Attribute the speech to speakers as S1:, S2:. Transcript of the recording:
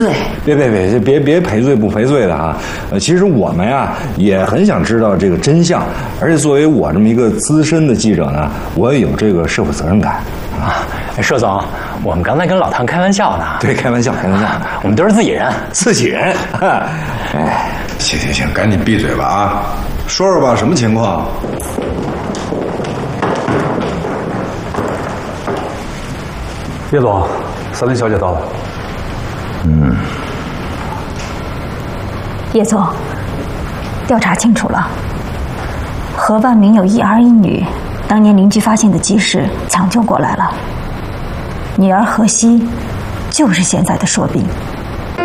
S1: 别赔罪不赔罪的啊！其实我们呀也很想知道这个真相，而且作为我这么一个资深的记者呢，我也有这个社会责任感啊。
S2: 佘总，我们刚才跟老唐开玩笑呢。
S1: 对，开玩笑。
S2: 我们都是自己人。
S1: 哎，
S3: 行，赶紧闭嘴吧啊！说说吧，什么情况？
S4: 叶总，3林小姐到了。
S5: 叶总，调查清楚了，何万明有1儿1女，当年邻居发现的及时抢救过来了，女儿何西就是现在的硕斌。